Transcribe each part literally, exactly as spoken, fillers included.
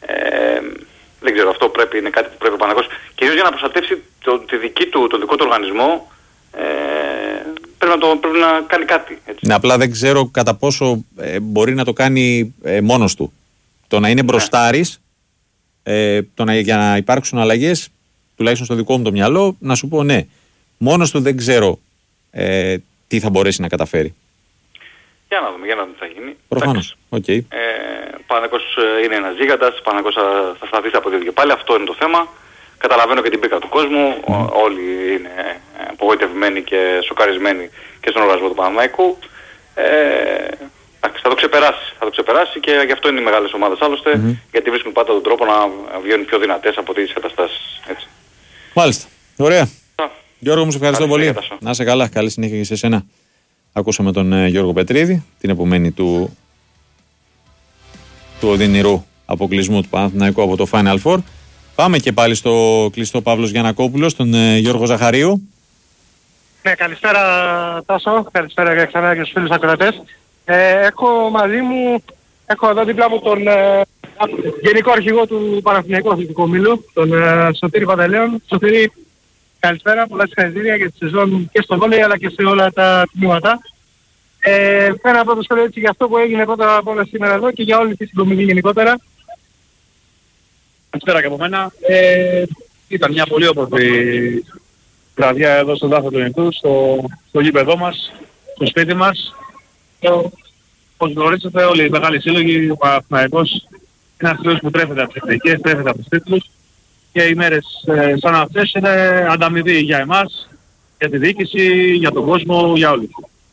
Ε, δεν ξέρω, αυτό πρέπει, είναι κάτι που πρέπει ο Παναθηναϊκός, κυρίως για να προστατεύσει το, τη δική του, τον δικό του οργανισμό, ε, πρέπει, να το, πρέπει να κάνει κάτι. Έτσι. Ναι, απλά δεν ξέρω κατά πόσο ε, μπορεί να το κάνει ε, μόνος του. Το να είναι ναι. μπροστάρης, ε, το να, για να υπάρξουν αλλαγές, τουλάχιστον στο δικό μου το μυαλό, να σου πω ναι. Μόνος του δεν ξέρω ε, τι θα μπορέσει να καταφέρει. Για να δούμε, για να δούμε τι θα γίνει. Προφανώς. Okay. Ε, ο Παναθηναϊκός είναι ένας γίγαντας, ο Παναθηναϊκός θα, θα σταθεί από δύο και πάλι, αυτό είναι το θέμα. Καταλαβαίνω και την πίκα του κόσμου, mm. Ό, όλοι είναι απογοητευμένοι και σοκαρισμένοι και στον οργανισμό του Παναθηναϊκού. Ε, θα το ξεπεράσει, θα το ξεπεράσει και γι' αυτό είναι οι μεγάλες ομάδες άλλωστε, mm-hmm. γιατί βρίσκουν πάντα τον τρόπο να βγαίνουν πιο δυνατές από τις καταστάσεις. Έτσι. Μάλιστα. Ωραία. Α, Γιώργο, μου σε ευχαριστώ πολύ. Να είσαι καλά, καλή συνέχεια και σε εσένα. Ακούσαμε τον ε, Γιώργο Πετρίδη, την επομένη του, του οδυνηρού αποκλεισμού του Παναθηναϊκού από το Final Four. Πάμε και πάλι στο κλειστό Παύλος Γιαννακόπουλος, τον ε, Γιώργο Ζαχαρίου. Ναι, καλησπέρα Τάσο, καλησπέρα και ξανά και στους φίλους ακροατές. Ε, έχω μαζί μου, έχω εδώ δίπλα μου τον ε, Γενικό Αρχηγό του Παναθηναϊκού Αθλητικού Ομίλου, τον ε, Σωτήρη Παντελέων. Σωτήρη, καλησπέρα, πολλά συγχαρητήρια για τη σεζόν και στο βόλεϊ αλλά και σε όλα τα τμήματα. Ε, ένα πρώτο σχόλιο έτσι για αυτό που έγινε πρώτα απ' όλα σήμερα εδώ και για όλη τη συγκομιδή γενικότερα. Καλησπέρα και από μένα. Ε, ήταν μια πολύ όμορφη βραδιά εδώ στον Δάφο του Νητού, στο, στο γήπεδό μας, στο σπίτι μας. Όπως γνωρίζετε όλοι οι μεγάλοι σύλλογοι, ο Παναθηναϊκός είναι ένας σύλλογος που τρέφεται από τις εθνικές, τρέφεται από τους τίτλους και οι μέρες ε, σαν αυτές είναι ανταμοιβή για εμάς, για τη διοίκηση, για τον κόσμο, για όλους.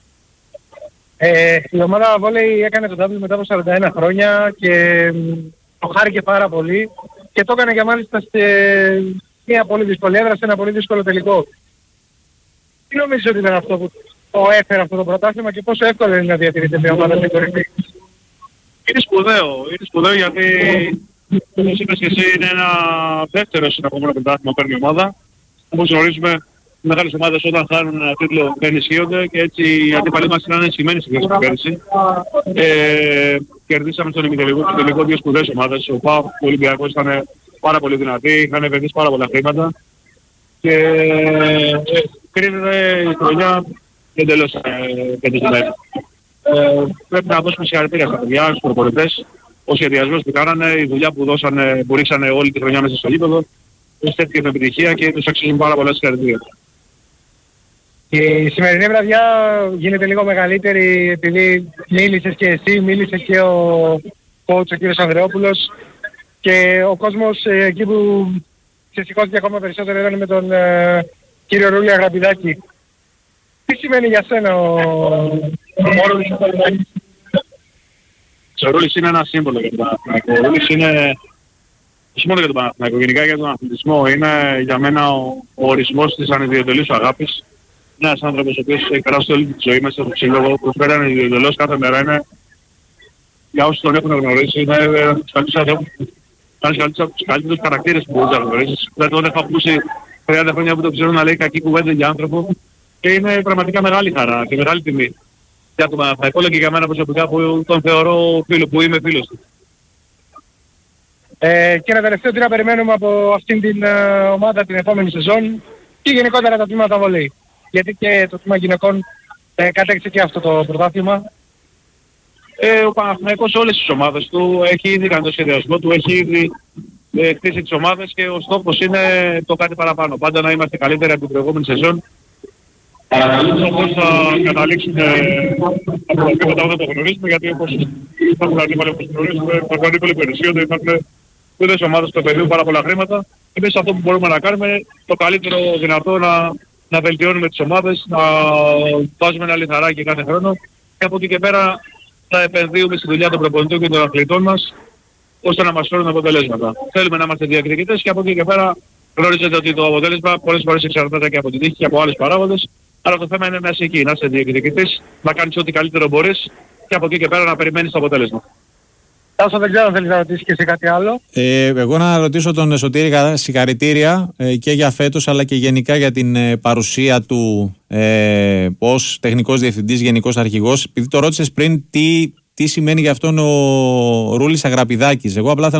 Ε, η ομάδα βόλεϊ έκανε το ντάμπλ μετά από σαράντα ένα χρόνια και το χάρηκε πάρα πολύ και το έκανε και μάλιστα σε μια πολύ δύσκολη έδρα, σε ένα πολύ δύσκολο τελικό. Τι νομίζεις ότι ήταν αυτό που το έφερε αυτό το πρωτάθλημα και πόσο εύκολο είναι να διατηρείται μια ομάδα στην κορυφή? Είναι σπουδαίο, είναι σπουδαίο γιατί όπως είπες και εσύ είναι ένα δεύτερο συνεχόμενο πρωτάθλημα παίρνει η ομάδα. Όπως γνωρίζουμε, οι μεγάλες ομάδες όταν χάνουν ένα τίτλο ενισχύονται και έτσι οι αντίπαλοι μας είναι ενισχυμένοι στην θέση πέρυσι. Ε, κερδίσαμε στον ημιτελικό και τελικό δύο σπουδαίες ομάδες. Ο ΠΑΟΚ και ο Ολυμπιακός ήταν πάρα πολύ δυνατοί, είχαν επενδύσει πάρα πολλά χρήματα και ε, κρίνεται η χρονιά εντελώς πετυχημένη. Ε, πρέπει να δώσουμε συγχαρητήρια στα παιδιά, στους προπονητές. Ο σχεδιασμός που κάνανε, η δουλειά που, δώσανε, που ρίξανε όλη τη χρονιά μέσα στο γήπεδο, στέφθηκε με επιτυχία και τους αξίζουν πάρα πολλά συγχαρητήρια. Η σημερινή βραδιά γίνεται λίγο μεγαλύτερη επειδή μίλησες και εσύ, μίλησε και ο coach ο κύριος Ανδρεόπουλος και ο κόσμος ε, εκεί που ξεσηκώθηκε ακόμα περισσότερο ήταν με τον ε, κύριο Ρούλη Αγραπηδάκη. Τι σημαίνει για σένα ο, ο Ρούλης? Ο Ρούλης είναι ένα σύμβολο για τον Παναθηναϊκό. Ο Ρούλης είναι όχι μόνο για τον Παναθηναϊκό, γενικά για τον αθλητισμό. Είναι για μένα ο, ο ορισμός της ανιδιοτελούς αγάπης. Είναι ένας άνθρωπος ο οποίος έχει περάσει όλη τη ζωή μέσα στο σύλλογο, προσφέρει ανιδιοτελώς κάθε μέρα. Είναι, για όσους τον έχουν γνωρίσει, είναι ένας από τους καλύτερους χαρακτήρες που μπορείς να γνωρίσεις. Δεν τον έχω ακούσει τριάντα χρόνια που το ξέρω να λέει κακή κουβέντα για άνθρωπο και είναι πραγματικά μεγάλη χαρά και μεγάλη τιμή. Για τον Παναθηναϊκό και για μένα προσωπικά που τον θεωρώ φίλο, που είμαι φίλος του. Ε, και ένα τελευταίο τι να περιμένουμε από αυτήν την uh, ομάδα την επόμενη σεζόν και γενικότερα τα τμήματα βολέι. Γιατί και το τμήμα γυναικών ε, κατέκτησε και αυτό το πρωτάθλημα. Ε, ο Παναθηναϊκός όλες τις ομάδες του έχει ήδη κάνει το σχεδιασμό του, έχει ήδη ε, χτίσει τις ομάδες και ο στόχος είναι το κάτι παραπάνω. Πάντα να είμαστε καλύτεροι από την προηγούμενη σεζόν. Όπως θα καταλήξουν από τα βήματα όταν το γνωρίζουμε, γιατί όπως υπάρχουν αντίπαλοι όπως γνωρίζουμε, υπάρχουν αντίπαλοι που ενισχύονται, υπάρχουν πολλές ομάδες που επενδύουν πάρα πολλά χρήματα. Εμείς αυτό που μπορούμε να κάνουμε, το καλύτερο δυνατό να, να βελτιώνουμε τις ομάδες, να βάζουμε ένα λιθαράκι κάθε χρόνο και από εκεί και πέρα να επενδύουμε στη δουλειά των προπονητών και των αθλητών μας, ώστε να μας φέρουν αποτελέσματα. Θέλουμε να είμαστε διακριτικές και από εκεί και πέρα γνωρίζετε ότι το αποτέλεσμα πολλές φορές εξαρτάται και από την τύχη και από άλλους παράγοντες. Αλλά το θέμα είναι να είσαι εκεί, να είσαι διεκδικητής, να κάνεις ό,τι καλύτερο μπορείς και από εκεί και πέρα να περιμένεις το αποτέλεσμα. Τάσο, δεν ξέρω αν θέλεις να ρωτήσεις και εσύ κάτι άλλο. Ε, εγώ να ρωτήσω τον Σωτήρη συγχαρητήρια ε, και για φέτος αλλά και γενικά για την ε, παρουσία του ε, ως τεχνικός διευθυντής, γενικός αρχηγός. Επειδή το ρώτησες πριν τι, τι σημαίνει για αυτόν ο Ρούλης Αγραπηδάκης. Εγώ απλά